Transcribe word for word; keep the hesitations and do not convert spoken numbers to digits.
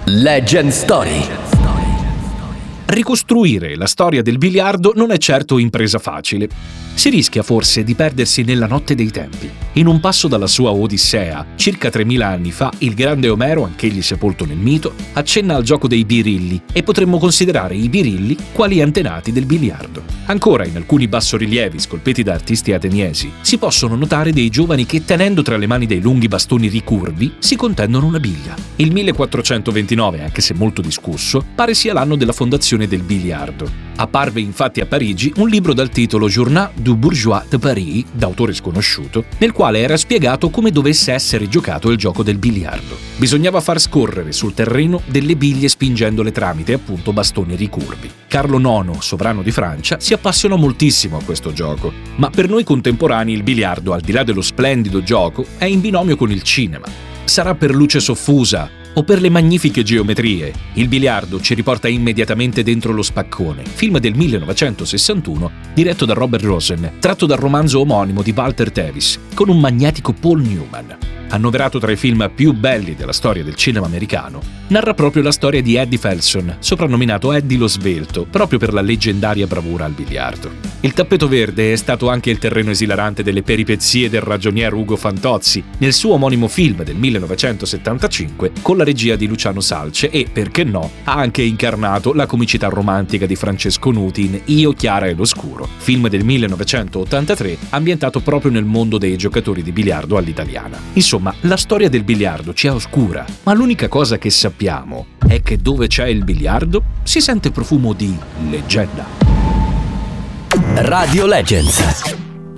Legend Story. Ricostruire la storia del biliardo non è certo impresa facile. Si rischia forse di perdersi nella notte dei tempi. In un passo dalla sua Odissea, circa tremila anni fa, il grande Omero, anch'egli sepolto nel mito, accenna al gioco dei birilli e potremmo considerare i birilli quali antenati del biliardo. Ancora, in alcuni bassorilievi scolpiti da artisti ateniesi, si possono notare dei giovani che, tenendo tra le mani dei lunghi bastoni ricurvi, si contendono una biglia. Il millequattrocentoventinove, anche se molto discusso, pare sia l'anno della fondazione del biliardo. Apparve infatti a Parigi un libro dal titolo Journal du Bourgeois de Paris, d'autore sconosciuto, nel quale era spiegato come dovesse essere giocato il gioco del biliardo. Bisognava far scorrere sul terreno delle biglie spingendole tramite appunto bastoni ricurvi. Carlo nono, sovrano di Francia, si appassionò moltissimo a questo gioco, ma per noi contemporanei il biliardo, al di là dello splendido gioco, è in binomio con il cinema. Sarà per luce soffusa o per le magnifiche geometrie, il biliardo ci riporta immediatamente dentro Lo spaccone, film del millenovecentosessantuno diretto da Robert Rosen, tratto dal romanzo omonimo di Walter Tevis, con un magnetico Paul Newman. Annoverato tra i film più belli della storia del cinema americano, narra proprio la storia di Eddie Felson, soprannominato Eddie lo Svelto, proprio per la leggendaria bravura al biliardo. Il tappeto verde è stato anche il terreno esilarante delle peripezie del ragionier Ugo Fantozzi nel suo omonimo film del millenovecentosettantacinque con la regia di Luciano Salce e, perché no, ha anche incarnato la comicità romantica di Francesco Nuti in Io, Chiara e l'Oscuro, film del millenovecentottantatré ambientato proprio nel mondo dei giocatori di biliardo all'italiana. Insomma, la storia del biliardo ci è oscura, ma l'unica cosa che sappiamo è che dove c'è il biliardo si sente profumo di leggenda. Radio Legends.